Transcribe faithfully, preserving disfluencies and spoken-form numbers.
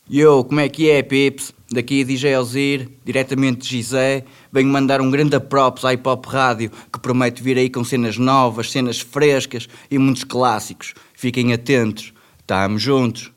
Yo, como é que é, Pips? Daqui D J Ozir, diretamente de Gizé. Venho mandar um grande props à Hip Hop Rádio, que promete vir aí com cenas novas, cenas frescas e muitos clássicos. Fiquem atentos. Tamo juntos.